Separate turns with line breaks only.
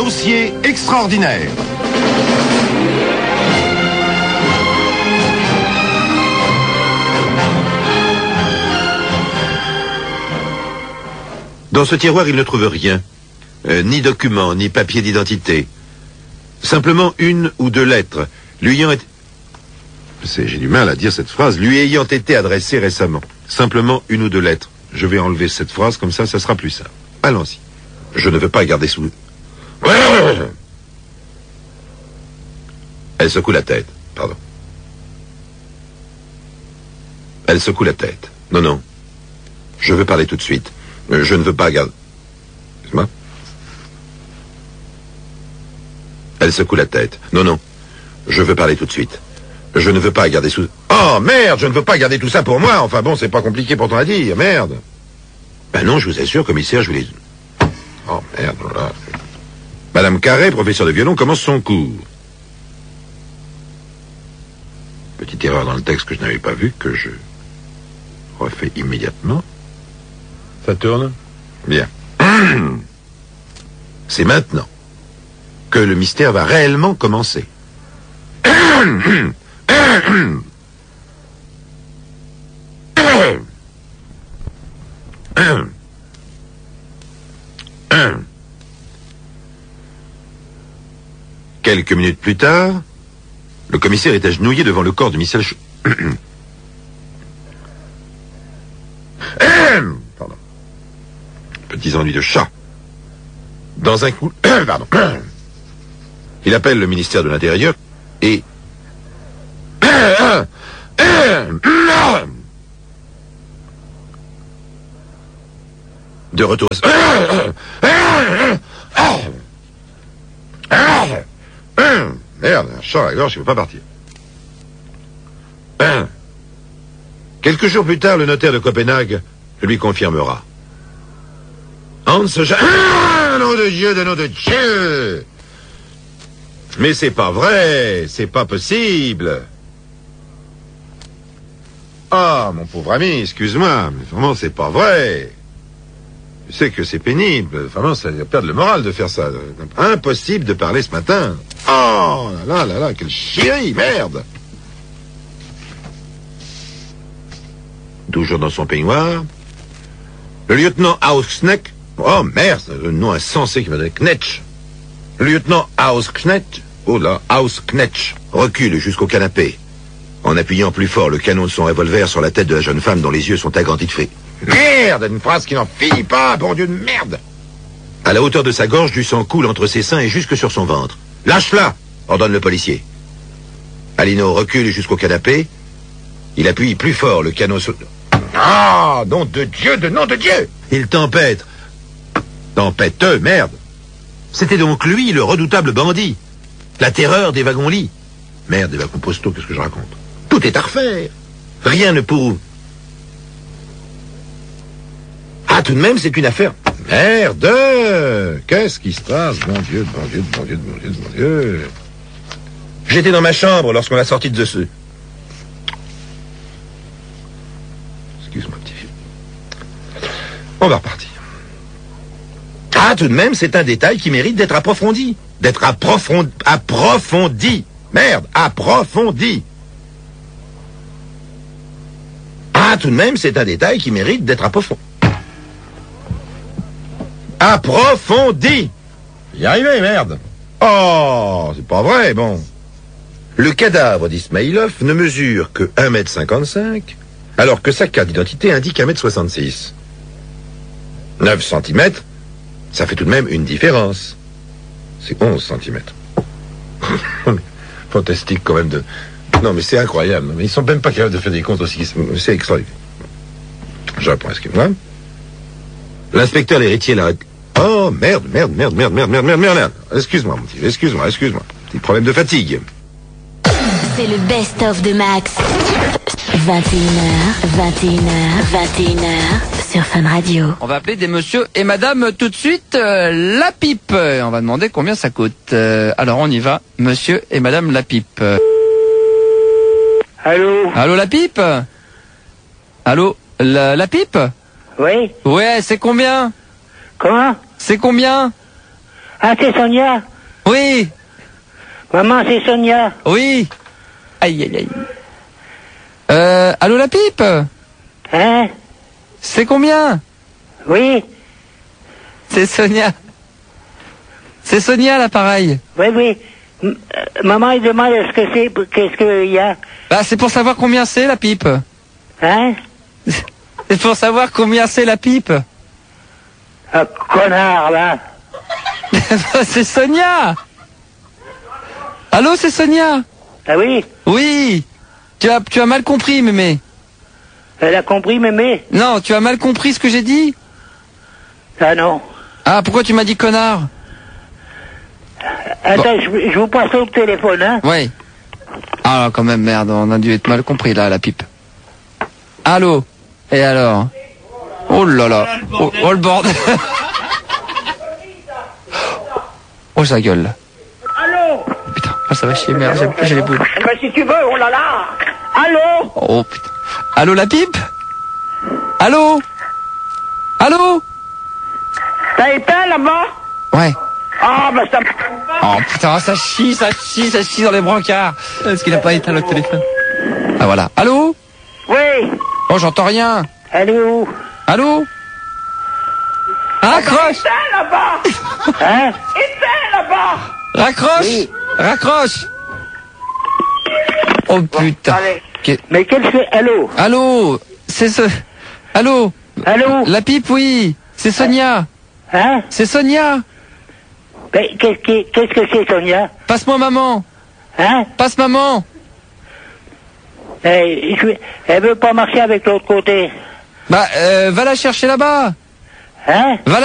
dossier extraordinaire.
Dans ce tiroir, il ne trouve rien. Ni document, ni papier d'identité. Simplement une ou deux lettres, lui ayant été... J'ai du mal à dire cette phrase. Lui ayant été adressée récemment. Simplement une ou deux lettres. Je vais enlever cette phrase, comme ça sera plus simple. Allons-y. Je ne veux pas garder sous... Elle secoue la tête. Pardon. Elle secoue la tête. Non, non. Je veux parler tout de suite. Je ne veux pas garder... Excuse-moi. Elle secoue la tête. Non, non. Je veux parler tout de suite. Je ne veux pas garder sous... Oh, merde, je ne veux pas garder tout ça pour moi. Enfin bon, c'est pas compliqué pourtant à dire, merde. Ben non, je vous assure, commissaire, je vous l'ai... Oh, merde, voilà. Madame Carré, professeur de violon, commence son cours. Petite erreur dans le texte que je n'avais pas vue, que je refais immédiatement. Ça tourne? Bien. C'est maintenant que le mystère va réellement commencer. Quelques minutes plus tard, le commissaire est agenouillé devant le corps de Michel Pardon. Petits ennuis de chat. Dans un coup... Pardon. Il appelle le ministère de l'Intérieur et... De retour... Merde, un chat à la gorge, il ne veut pas partir. Quelques jours plus tard, le notaire de Copenhague le lui confirmera. Hans nom de Dieu, de nom de Dieu! Mais c'est pas vrai, c'est pas possible. Ah, mon pauvre ami, excuse-moi, mais vraiment, c'est pas vrai. Tu sais que c'est pénible. Vraiment, ça va perdre le moral de faire ça. Impossible de parler ce matin. Oh là là là là, quelle chierie, merde. Toujours dans son peignoir, le lieutenant Hausknecht... Oh merde, le nom insensé qui m'a donné Knetsch. Le lieutenant Hausknecht... Oh là, Hausknecht recule jusqu'au canapé, en appuyant plus fort le canon de son revolver sur la tête de la jeune femme dont les yeux sont agrandis de fée. Merde, une phrase qui n'en finit pas, bon Dieu de merde. À la hauteur de sa gorge, du sang coule entre ses seins et jusque sur son ventre. Lâche-la, ordonne le policier. Alino recule jusqu'au canapé. Il appuie plus fort le canon sur... Ah, nom de Dieu, de nom de Dieu. Il tempête. Tempêteux, merde. C'était donc lui, le redoutable bandit. La terreur des wagons-lits. Merde, des wagons postaux, qu'est-ce que je raconte? Tout est à refaire. Rien ne prouve. Ah, tout de même, c'est une affaire... Merde! Qu'est-ce qui se passe? Bon Dieu, bon Dieu, bon Dieu, bon Dieu, bon Dieu. J'étais dans ma chambre lorsqu'on l'a sorti de ce... Excuse-moi, petit vieux. On va repartir. Ah, tout de même, c'est un détail qui mérite d'être approfondi. D'être approfondi. Merde, approfondi. Ah, tout de même, c'est un détail qui mérite d'être approfondi. Approfondi. Y arrivé, merde. Oh, c'est pas vrai, bon. Le cadavre d'Ismailov ne mesure que 1,55 m, alors que sa carte d'identité indique 1,66 m. 9 cm, ça fait tout de même une différence. C'est 11 cm. Fantastique quand même de... Non, mais c'est incroyable. Mais ils sont même pas capables de faire des comptes aussi. C'est extraordinaire. Je reprends, excuse-moi. L'inspecteur l'héritier l'a... Oh, merde. Excuse-moi, mon petit. Excuse-moi. Petit problème de fatigue.
C'est le best-of de Max. 21h, sur Fun Radio.
On va appeler des monsieur et madame tout de suite la pipe. On va demander combien ça coûte. Alors on y va, monsieur et madame la pipe.
Allô?
Allô la pipe? Allô la pipe?
Oui?
Ouais, c'est combien?
Comment?
C'est combien?
Ah, c'est Sonia?
Oui.
Maman, c'est Sonia.
Oui. Aïe, aïe, aïe. Allô la pipe?
Hein?
C'est combien?
Oui?
C'est Sonia. C'est Sonia l'appareil.
Oui, oui. Maman, il demande qu'est-ce qu'il y a?
Bah, c'est pour savoir combien c'est la pipe.
Hein?
C'est pour savoir combien c'est la pipe.
Ah, connard, là.
C'est Sonia. Allô, c'est Sonia.
Ah oui?
Oui. Tu as mal compris, mémé.
Elle a compris, mémé?
Non, tu as mal compris ce que j'ai dit.
Ah non.
Ah, pourquoi tu m'as dit connard?
Attends, je vous passe au téléphone, hein?
Ouais. Ah, quand même, merde, on a dû être mal compris, là, la pipe. Allô? Et alors? Oh là là. Oh le bordel. Oh, sa gueule.
Allô?
Putain, ça va chier, merde, j'ai les boules.
Ben, si tu veux, oh là là. Allô?
Oh, putain. Allô, la pipe? Allô? Allô?
T'as éteint là-bas?
Ouais.
Ah, ben ça...
Oh putain, ça chie dans les brancards. Est-ce qu'il a pas éteint le téléphone? Ah voilà. Allô?
Oui.
Oh, j'entends rien.
Elle est où?
Allô? Raccroche!
Éteins là-bas.
Hein?
Éteins là-bas.
Raccroche!
Oui.
Raccroche! Oh putain.
Allez.
Mais qu'elle fait? Allô?
Allô? C'est ce... Allô?
Allô?
La pipe, oui. C'est Sonia.
Hein?
C'est Sonia.
Mais qu'est-ce que c'est, Sonia?
Passe-moi maman.
Hein?
Passe maman.
Elle veut pas marcher avec l'autre côté.
Bah, va la chercher là-bas.
Hein?
Va